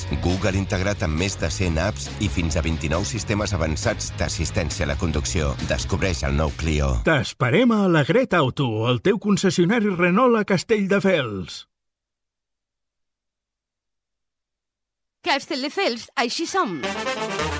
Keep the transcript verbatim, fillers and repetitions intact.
Google integrat amb més de cent apps i fins a vint-i-nou sistemes avançats d'assistència a la conducció. Descobreix el nou Clio. T'esperem a Alegret Auto, el teu concessionari Renault a Castelldefels. Castelldefels, així som.